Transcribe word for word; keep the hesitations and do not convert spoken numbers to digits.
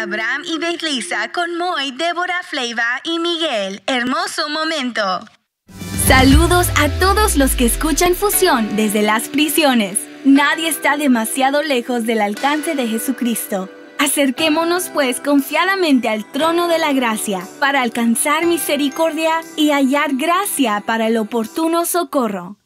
Abraham y Beatriza con Moy, Débora, Fleiva y Miguel. Hermoso momento. Saludos a todos los que escuchan Fusión desde las prisiones. Nadie está demasiado lejos del alcance de Jesucristo. Acerquémonos pues confiadamente al trono de la gracia para alcanzar misericordia y hallar gracia para el oportuno socorro.